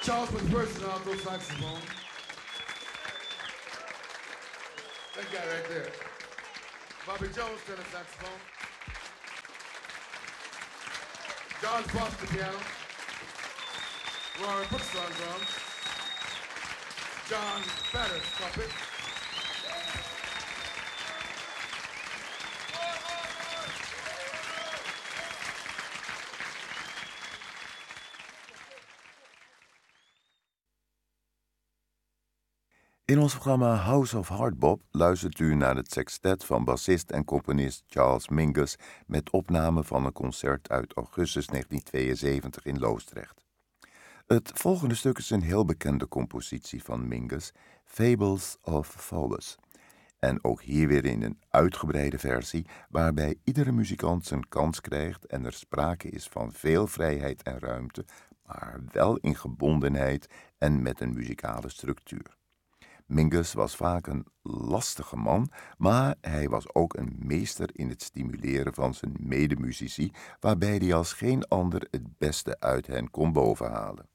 Charles McPherson, alto saxophone. That guy right there. Bobby Jones, tenor saxophone. John Foster, piano. Rory Brooks on drums. John Faddis, trumpet. In ons programma House of Hardbop luistert u naar het sextet van bassist en componist Charles Mingus met opname van een concert uit augustus 1972 in Loosdrecht. Het volgende stuk is een heel bekende compositie van Mingus, Fables of Phoebus. En ook hier weer in een uitgebreide versie, waarbij iedere muzikant zijn kans krijgt en er sprake is van veel vrijheid en ruimte, maar wel in gebondenheid en met een muzikale structuur. Mingus was vaak een lastige man, maar hij was ook een meester in het stimuleren van zijn medemuzici, waarbij hij als geen ander het beste uit hen kon bovenhalen.